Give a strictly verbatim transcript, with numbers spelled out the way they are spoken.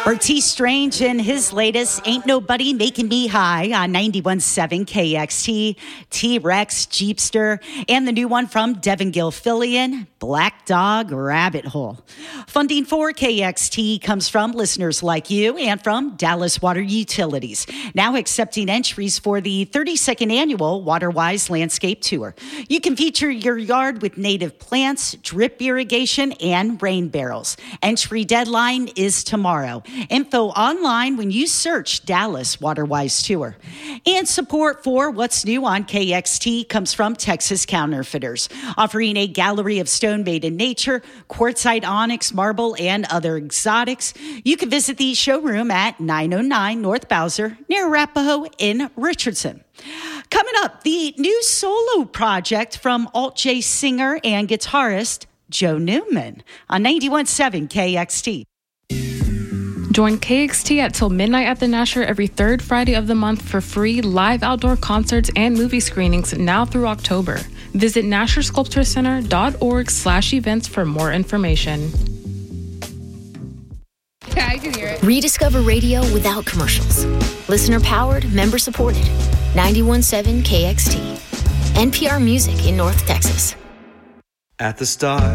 Bertie Strange and his latest Ain't Nobody Making Me High on ninety-one point seven K X T, T-Rex, Jeepster, and the new one from Devin Gilfillian, Black Dog Rabbit Hole. Funding for K X T comes from listeners like you and from Dallas Water Utilities, now accepting entries for the thirty-second annual WaterWise Landscape Tour. You can feature your yard with native plants, drip irrigation, and rain barrels. Entry deadline is tomorrow. Info online when you search Dallas WaterWise Tour. And support for What's New on K X T comes from Texas Counterfeiters, offering a gallery of stone made in nature, quartzite, onyx, marble, and other exotics. You can visit the showroom at nine oh nine North Bowser near Arapahoe in Richardson. Coming up, the new solo project from alt-J singer and guitarist Joe Newman on ninety-one point seven K X T. Join K X T at till midnight at the Nasher every third Friday of the month for free live outdoor concerts and movie screenings now through October. Visit nasher sculpture center dot org slash events for more information. Yeah, I can hear it. Rediscover radio without commercials. Listener powered, member supported. ninety-one point seven K X T. N P R Music in North Texas. At the start